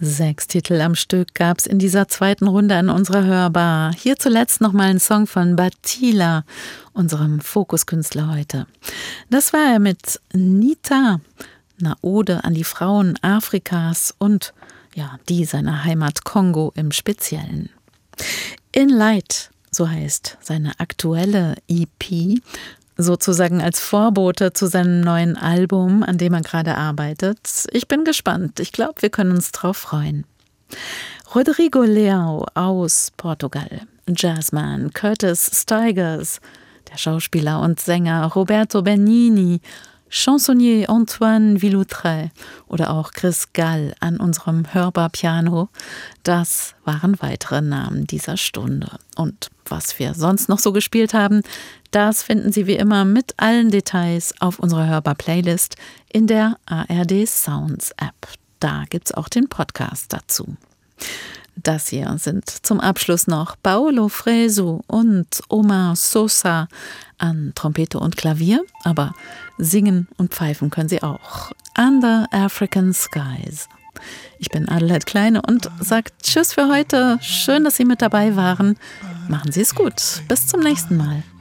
6 Titel am Stück gab's in dieser zweiten Runde an unserer Hörbar. Hier zuletzt nochmal ein Song von Batila, unserem Fokuskünstler heute. Das war er mit Nita, einer Ode an die Frauen Afrikas und die seiner Heimat Kongo im Speziellen. In Light, so heißt seine aktuelle EP, sozusagen als Vorbote zu seinem neuen Album, an dem er gerade arbeitet. Ich bin gespannt. Ich glaube, wir können uns drauf freuen. Rodrigo Leão aus Portugal, Jazzman Curtis Stigers, der Schauspieler und Sänger Roberto Benigni, Chansonnier Antoine Villoutre oder auch Chris Gall an unserem Hörbar-Piano. Das waren weitere Namen dieser Stunde. Und was wir sonst noch so gespielt haben, das finden Sie wie immer mit allen Details auf unserer Hörbar-Playlist in der ARD Sounds App. Da gibt's auch den Podcast dazu. Das hier sind zum Abschluss noch Paulo Fresu und Omar Sosa an Trompete und Klavier, aber singen und pfeifen können sie auch. Under African Skies. Ich bin Adelheid Kleine und sage Tschüss für heute. Schön, dass Sie mit dabei waren. Machen Sie es gut. Bis zum nächsten Mal.